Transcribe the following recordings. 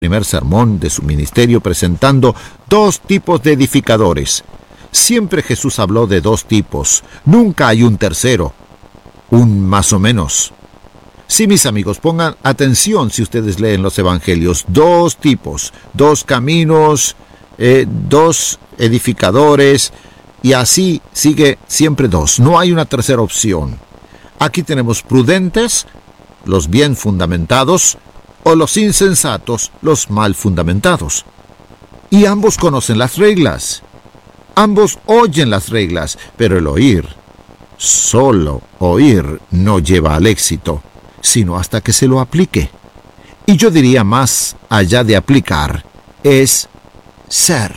primer sermón de su ministerio presentando dos tipos de edificadores. Siempre Jesús habló de dos tipos, nunca hay un tercero, un más o menos. Sí, mis amigos, pongan atención si ustedes leen los evangelios. Dos tipos, dos caminos, dos edificadores, y así sigue siempre dos. No hay una tercera opción. Aquí tenemos prudentes, los bien fundamentados, o los insensatos, los mal fundamentados. Y ambos conocen las reglas. Ambos oyen las reglas, pero el oír, solo oír, no lleva al éxito, sino hasta que se lo aplique. Y yo diría más allá de aplicar, es ser.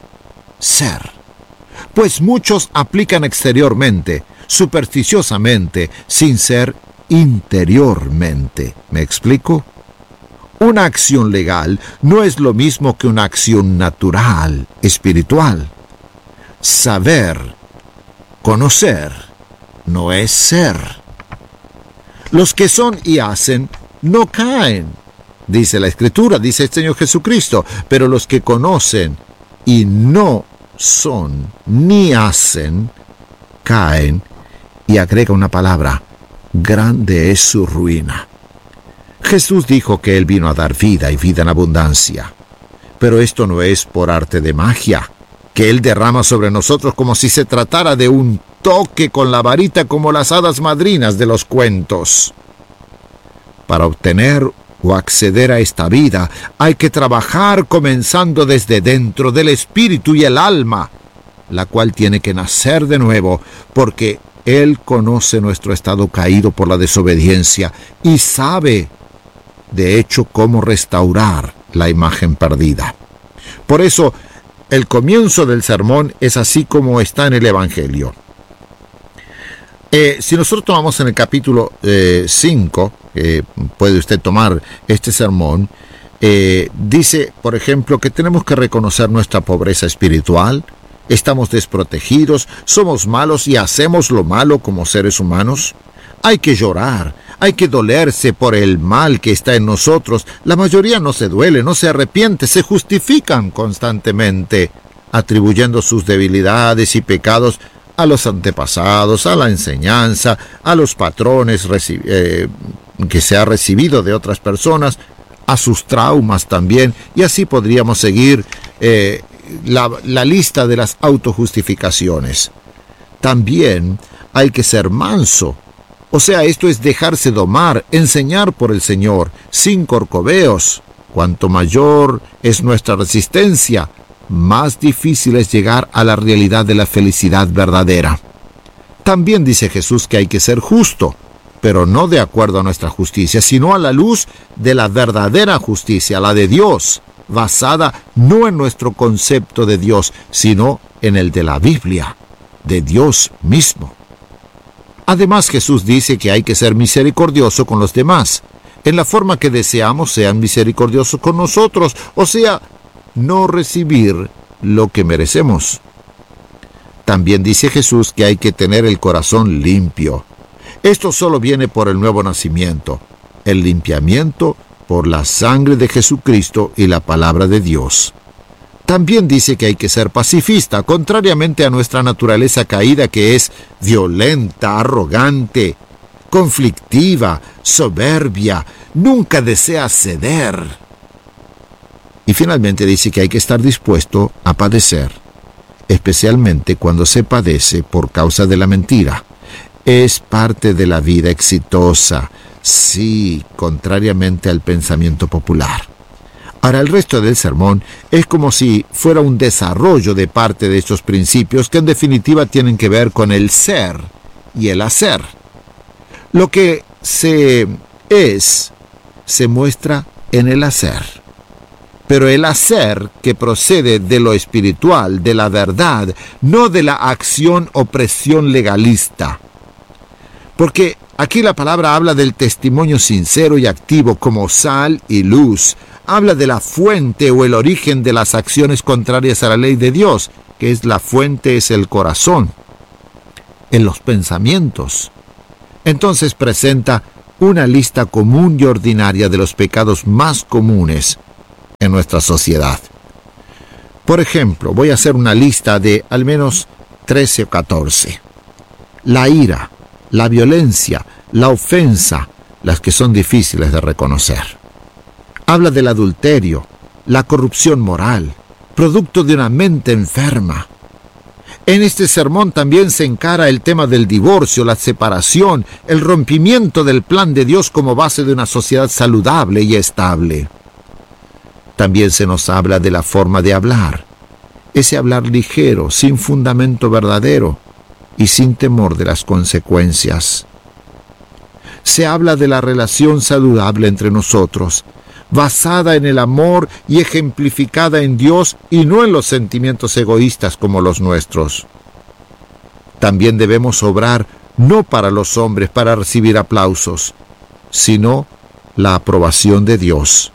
Pues muchos aplican exteriormente, supersticiosamente, sin ser interiormente. ¿Me explico? Una acción legal no es lo mismo que una acción natural, espiritual. Saber, conocer, no es ser. Los que son y hacen no caen, dice la Escritura, dice el Señor Jesucristo, pero los que conocen y no son ni hacen, caen, y agrega una palabra: grande es su ruina. Jesús dijo que Él vino a dar vida y vida en abundancia. Pero esto no es por arte de magia, que Él derrama sobre nosotros como si se tratara de un toque con la varita como las hadas madrinas de los cuentos. Para obtener o acceder a esta vida, hay que trabajar comenzando desde dentro del espíritu y el alma, la cual tiene que nacer de nuevo, porque Él conoce nuestro estado caído por la desobediencia y sabe, de hecho, cómo restaurar la imagen perdida. Por eso, el comienzo del sermón es así como está en el Evangelio. Si nosotros tomamos en el capítulo 5, puede usted tomar este sermón, dice, por ejemplo, que tenemos que reconocer nuestra pobreza espiritual, estamos desprotegidos, somos malos y hacemos lo malo como seres humanos. Hay que llorar, hay que dolerse por el mal que está en nosotros. La mayoría no se duele, no se arrepiente, se justifican constantemente, atribuyendo sus debilidades y pecados a los antepasados, a la enseñanza, a los patrones que se ha recibido de otras personas, a sus traumas también, y así podríamos seguir la lista de las autojustificaciones. También hay que ser manso. O sea, esto es dejarse domar, enseñar por el Señor, sin corcoveos. Cuanto mayor es nuestra resistencia, más difícil es llegar a la realidad de la felicidad verdadera. También dice Jesús que hay que ser justo, pero no de acuerdo a nuestra justicia, sino a la luz de la verdadera justicia, la de Dios, basada no en nuestro concepto de Dios, sino en el de la Biblia, de Dios mismo. Además, Jesús dice que hay que ser misericordioso con los demás, en la forma que deseamos sean misericordiosos con nosotros, o sea, no recibir lo que merecemos. También dice Jesús que hay que tener el corazón limpio. Esto solo viene por el nuevo nacimiento, el limpiamiento por la sangre de Jesucristo y la palabra de Dios. También dice que hay que ser pacifista, contrariamente a nuestra naturaleza caída, que es violenta, arrogante, conflictiva, soberbia, nunca desea ceder. Y finalmente dice que hay que estar dispuesto a padecer, especialmente cuando se padece por causa de la mentira. Es parte de la vida exitosa, sí, contrariamente al pensamiento popular. Ahora, el resto del sermón es como si fuera un desarrollo de parte de estos principios que en definitiva tienen que ver con el ser y el hacer. Lo que se muestra en el hacer. Pero el hacer que procede de lo espiritual, de la verdad, no de la acción o presión legalista. Porque aquí la palabra habla del testimonio sincero y activo como sal y luz. Habla de la fuente o el origen de las acciones contrarias a la ley de Dios, que es la fuente, es el corazón, en los pensamientos. Entonces presenta una lista común y ordinaria de los pecados más comunes, en nuestra sociedad. Por ejemplo, voy a hacer una lista de al menos 13 o 14. La ira, la violencia, la ofensa, las que son difíciles de reconocer. Habla del adulterio, la corrupción moral, producto de una mente enferma. En este sermón también se encara el tema del divorcio, la separación, el rompimiento del plan de Dios como base de una sociedad saludable y estable. También se nos habla de la forma de hablar, ese hablar ligero, sin fundamento verdadero y sin temor de las consecuencias. Se habla de la relación saludable entre nosotros, basada en el amor y ejemplificada en Dios y no en los sentimientos egoístas como los nuestros. También debemos obrar no para los hombres para recibir aplausos, sino la aprobación de Dios.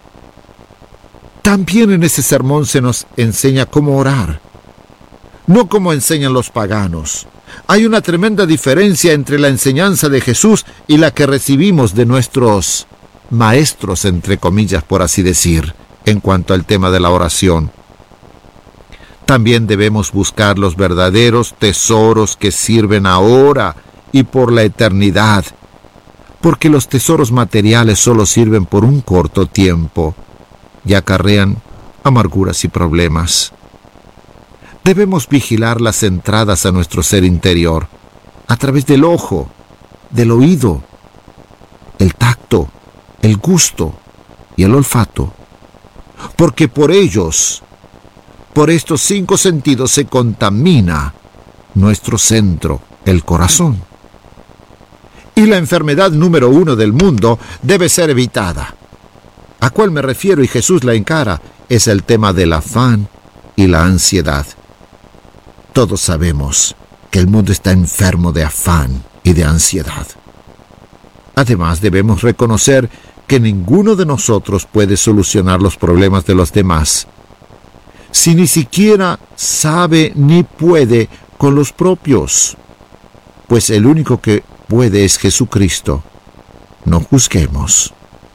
También en este sermón se nos enseña cómo orar, no como enseñan los paganos. Hay una tremenda diferencia entre la enseñanza de Jesús y la que recibimos de nuestros maestros, entre comillas, por así decir, en cuanto al tema de la oración. También debemos buscar los verdaderos tesoros que sirven ahora y por la eternidad, porque los tesoros materiales solo sirven por un corto tiempo y acarrean amarguras y problemas. Debemos vigilar las entradas a nuestro ser interior, a través del ojo, del oído, el tacto, el gusto y el olfato, porque por ellos, por estos 5 sentidos se contamina nuestro centro, el corazón. Y la enfermedad número 1 del mundo debe ser evitada. ¿A cuál me refiero? Y Jesús la encara. Es el tema del afán y la ansiedad. Todos sabemos que el mundo está enfermo de afán y de ansiedad. Además, debemos reconocer que ninguno de nosotros puede solucionar los problemas de los demás, si ni siquiera sabe ni puede con los propios, pues el único que puede es Jesucristo. No juzguemos.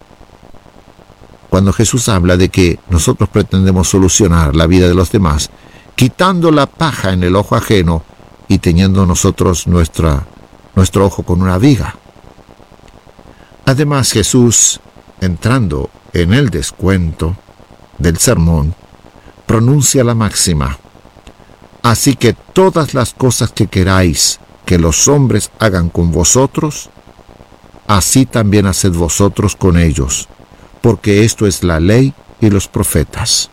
Cuando Jesús habla de que nosotros pretendemos solucionar la vida de los demás, quitando la paja en el ojo ajeno y teniendo nosotros nuestro ojo con una viga. Además, Jesús, entrando en el descuento del sermón, pronuncia la máxima: así que todas las cosas que queráis que los hombres hagan con vosotros, así también haced vosotros con ellos, porque esto es la ley y los profetas.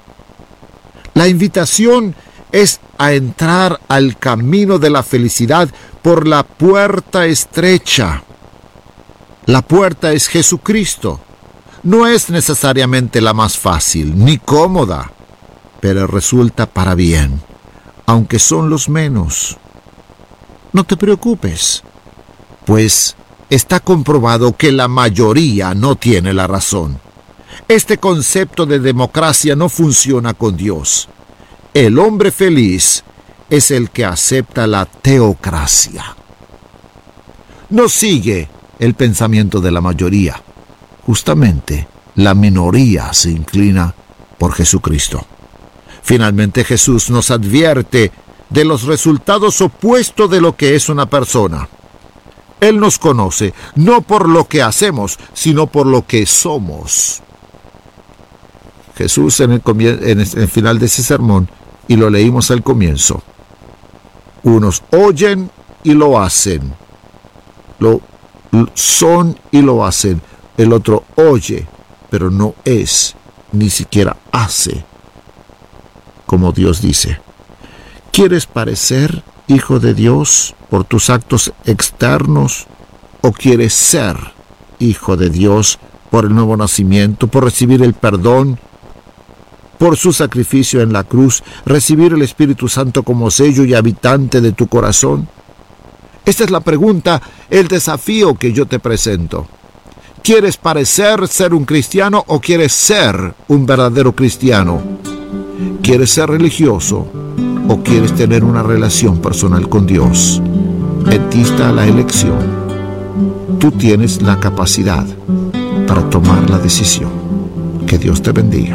La invitación es a entrar al camino de la felicidad por la puerta estrecha. La puerta es Jesucristo. No es necesariamente la más fácil ni cómoda, pero resulta para bien, aunque son los menos. No te preocupes, pues está comprobado que la mayoría no tiene la razón. Este concepto de democracia no funciona con Dios. El hombre feliz es el que acepta la teocracia. No sigue el pensamiento de la mayoría. Justamente, la minoría se inclina por Jesucristo. Finalmente, Jesús nos advierte de los resultados opuestos de lo que es una persona. Él nos conoce, no por lo que hacemos, sino por lo que somos. Jesús en el final de ese sermón, y lo leímos al comienzo: unos oyen y lo hacen, lo son y lo hacen. El otro oye, pero no es, ni siquiera hace, como Dios dice. ¿Quieres parecer hijo de Dios por tus actos externos, o quieres ser hijo de Dios por el nuevo nacimiento, por recibir el perdón, por su sacrificio en la cruz, recibir el Espíritu Santo como sello y habitante de tu corazón? Esta es la pregunta, el desafío que yo te presento. ¿Quieres parecer ser un cristiano o quieres ser un verdadero cristiano? ¿Quieres ser religioso o quieres tener una relación personal con Dios? En ti está la elección. Tú tienes la capacidad para tomar la decisión. Que Dios te bendiga.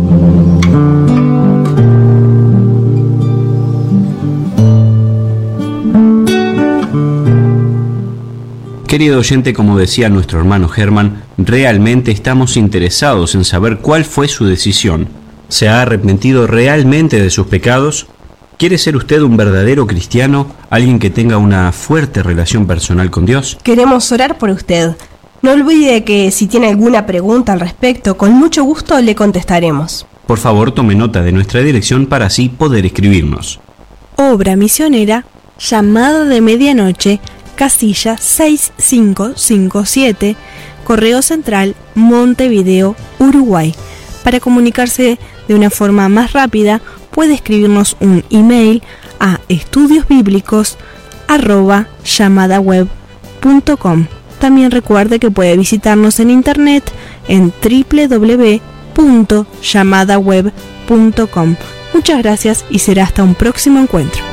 Querido oyente, como decía nuestro hermano Germán, realmente estamos interesados en saber cuál fue su decisión. ¿Se ha arrepentido realmente de sus pecados? ¿Quiere ser usted un verdadero cristiano, alguien que tenga una fuerte relación personal con Dios? Queremos orar por usted. No olvide que si tiene alguna pregunta al respecto, con mucho gusto le contestaremos. Por favor, tome nota de nuestra dirección para así poder escribirnos. Obra Misionera, Llamada de Medianoche, casilla 6557, Correo Central, Montevideo, Uruguay. Para comunicarse de una forma más rápida, puede escribirnos un email a estudiosbiblicos@llamadaweb.com. También recuerde que puede visitarnos en internet en www.llamadaweb.com. Muchas gracias y será hasta un próximo encuentro.